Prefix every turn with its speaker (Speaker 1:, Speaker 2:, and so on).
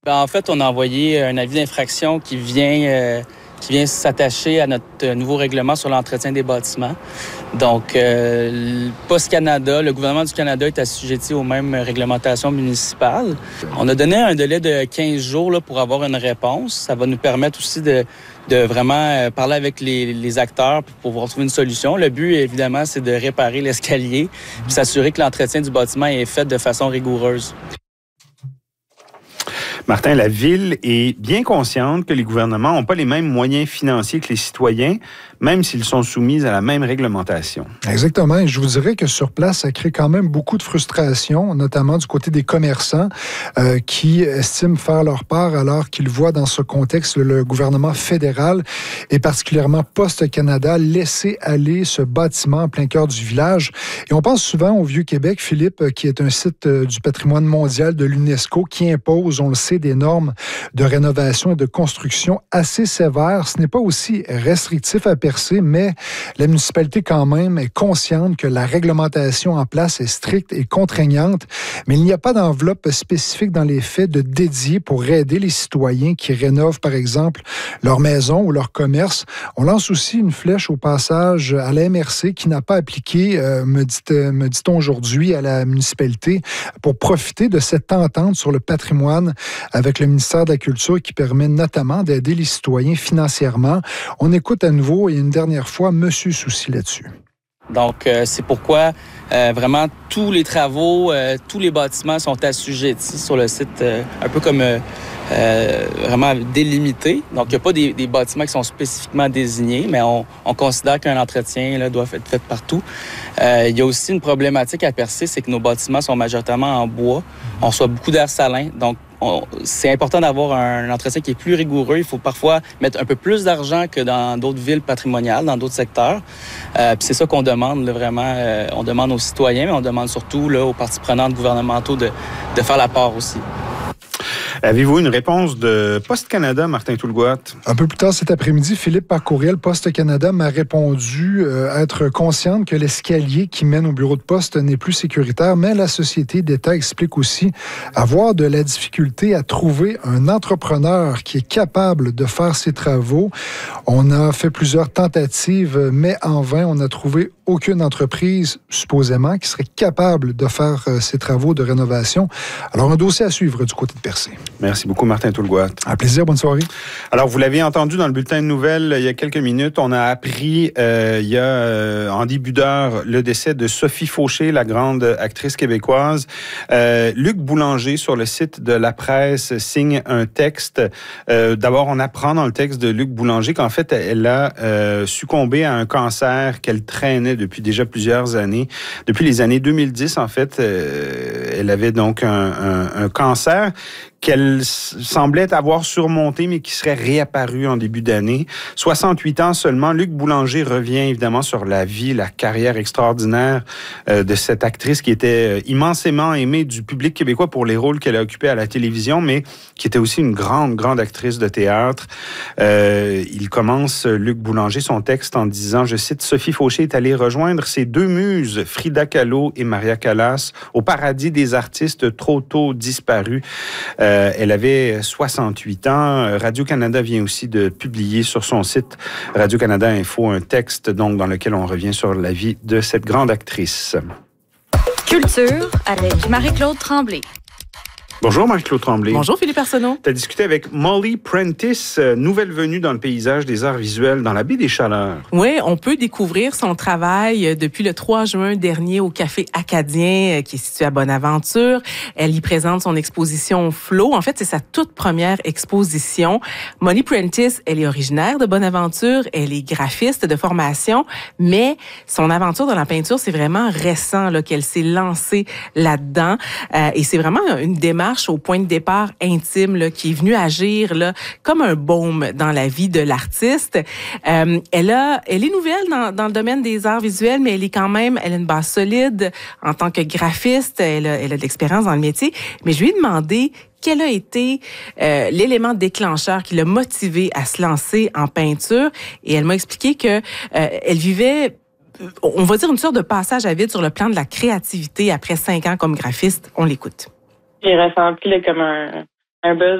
Speaker 1: En fait, on a envoyé un avis d'infraction qui vient s'attacher à notre nouveau règlement sur l'entretien des bâtiments. Donc, Poste Canada, le gouvernement du Canada est assujetti aux mêmes réglementations municipales. On a donné un délai de 15 jours là, pour avoir une réponse. Ça va nous permettre aussi de vraiment parler avec les acteurs pour pouvoir trouver une solution. Le but, évidemment, c'est de réparer l'escalier et s'assurer que l'entretien du bâtiment est fait de façon rigoureuse.
Speaker 2: Martin, la Ville est bien consciente que les gouvernements n'ont pas les mêmes moyens financiers que les citoyens, même s'ils sont soumis à la même réglementation.
Speaker 3: Exactement. Et je vous dirais que sur place, ça crée quand même beaucoup de frustration, notamment du côté des commerçants qui estiment faire leur part alors qu'ils voient dans ce contexte le gouvernement fédéral et particulièrement Poste Canada laisser aller ce bâtiment en plein cœur du village. Et on pense souvent au Vieux-Québec, Philippe, qui est un site du patrimoine mondial de l'UNESCO qui impose, on le sait, des normes de rénovation et de construction assez sévères. Ce n'est pas aussi restrictif à Percé, mais la municipalité quand même est consciente que la réglementation en place est stricte et contraignante, mais il n'y a pas d'enveloppe spécifique dans les faits de dédier pour aider les citoyens qui rénovent, par exemple, leur maison ou leur commerce. On lance aussi une flèche au passage à la MRC qui n'a pas appliqué, me dit-on aujourd'hui, à la municipalité pour profiter de cette entente sur le patrimoine avec le ministère de la Culture qui permet notamment d'aider les citoyens financièrement. On écoute à nouveau et une dernière fois M. Soucy là-dessus.
Speaker 1: Donc, c'est pourquoi vraiment tous les travaux, tous les bâtiments sont assujettis sur le site, un peu comme vraiment délimité. Donc, il n'y a pas des bâtiments qui sont spécifiquement désignés, mais on considère qu'un entretien là, doit être fait partout. Il y a aussi une problématique à Percé, c'est que nos bâtiments sont majoritairement en bois. On reçoit beaucoup d'air salin, donc c'est important d'avoir un entretien qui est plus rigoureux. Il faut parfois mettre un peu plus d'argent que dans d'autres villes patrimoniales, dans d'autres secteurs. Puis c'est ça qu'on demande là, vraiment. On demande aux citoyens, mais on demande surtout là, aux parties prenantes gouvernementaux de faire la part aussi.
Speaker 2: Avez-vous une réponse de Poste Canada, Martin Toulgoat?
Speaker 3: Un peu plus tard cet après-midi, Philippe, par courriel, Poste Canada m'a répondu être consciente que l'escalier qui mène au bureau de poste n'est plus sécuritaire, mais la société d'État explique aussi avoir de la difficulté à trouver un entrepreneur qui est capable de faire ces travaux. On a fait plusieurs tentatives, mais en vain, on n'a trouvé aucune entreprise, supposément, qui serait capable de faire ces travaux de rénovation. Alors, un dossier à suivre du côté de Percé.
Speaker 2: Merci beaucoup, Martin Toulgoat.
Speaker 3: Un plaisir, bonne soirée.
Speaker 2: Alors, vous l'avez entendu dans le bulletin de nouvelles il y a quelques minutes, on a appris en début d'heure le décès de Sophie Fauché, la grande actrice québécoise. Luc Boulanger, sur le site de La Presse, signe un texte. D'abord, on apprend dans le texte de Luc Boulanger qu'en fait, elle a succombé à un cancer qu'elle traînait depuis déjà plusieurs années. Depuis les années 2010, en fait, elle avait donc un cancer qu'elle semblait avoir surmonté, mais qui serait réapparu en début d'année. 68 ans seulement, Luc Boulanger revient évidemment sur la vie, la carrière extraordinaire de cette actrice qui était immensément aimée du public québécois pour les rôles qu'elle a occupés à la télévision, mais qui était aussi une grande, grande actrice de théâtre. Il commence, Luc Boulanger, son texte en disant, je cite, « Sophie Fauché est allée rejoindre ses deux muses, Frida Kahlo et Maria Callas, au paradis des artistes trop tôt disparus. » Elle avait 68 ans. Radio-Canada vient aussi de publier sur son site Radio-Canada Info un texte donc, dans lequel on revient sur la vie de cette grande actrice.
Speaker 4: Culture avec Marie-Claude Tremblay.
Speaker 2: Bonjour Marie-Claude Tremblay.
Speaker 5: Bonjour Philippe Arsenault.
Speaker 2: Tu as discuté avec Molly Prentice, nouvelle venue dans le paysage des arts visuels dans la baie des Chaleurs.
Speaker 5: Oui, on peut découvrir son travail depuis le 3 juin dernier au Café Acadien qui est situé à Bonaventure. Elle y présente son exposition Flow. En fait, c'est sa toute première exposition. Molly Prentice, elle est originaire de Bonaventure, elle est graphiste de formation, mais son aventure dans la peinture, c'est vraiment récent là, qu'elle s'est lancée là-dedans. Et c'est vraiment une démarche au point de départ intime là, qui est venue agir là, comme un baume dans la vie de l'artiste. Elle est nouvelle dans le domaine des arts visuels, mais elle a une base solide en tant que graphiste. Elle a de l'expérience dans le métier. Mais je lui ai demandé quel a été l'élément déclencheur qui l'a motivée à se lancer en peinture. Et elle m'a expliqué que elle vivait, on va dire, une sorte de passage à vide sur le plan de la créativité après 5 ans comme graphiste. On l'écoute.
Speaker 6: J'ai ressenti là, comme un buzz